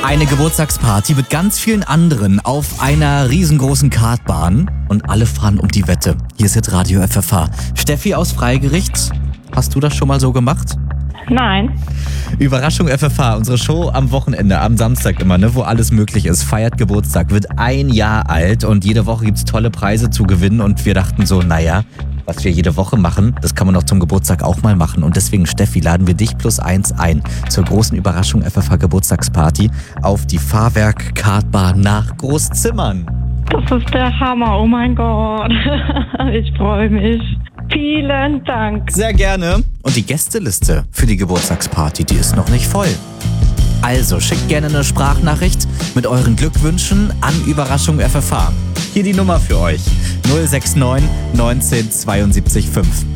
Eine Geburtstagsparty mit ganz vielen anderen auf einer riesengroßen Kartbahn und alle fahren um die Wette. Hier ist jetzt Radio FFH. Steffi aus Freigericht, hast du das schon mal so gemacht? Nein. Überraschung FFH, unsere Show am Wochenende, am Samstag immer, wo alles möglich ist. Feiert Geburtstag, wird 1 Jahr alt und jede Woche gibt's tolle Preise zu gewinnen und wir dachten so, was wir jede Woche machen, das kann man doch zum Geburtstag auch mal machen. Und deswegen, Steffi, laden wir dich +1 ein zur großen Überraschung FFH Geburtstagsparty auf die Fahrwerk-Kartbahn nach Großzimmern. Das ist der Hammer, oh mein Gott. Ich freue mich. Vielen Dank. Sehr gerne. Und die Gästeliste für die Geburtstagsparty, die ist noch nicht voll. Also schickt gerne eine Sprachnachricht mit euren Glückwünschen an Überraschung FFH. Hier die Nummer für euch. 069 19 72 5.